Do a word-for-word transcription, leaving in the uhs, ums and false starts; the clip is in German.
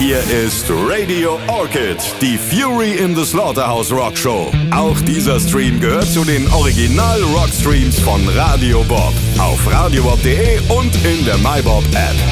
Hier ist Radio Orchid, die Fury in the Slaughterhouse Rock Show. Auch dieser Stream gehört zu den Original Rock Streams von Radio Bob. Auf radiobob punkt de und in der MyBob App.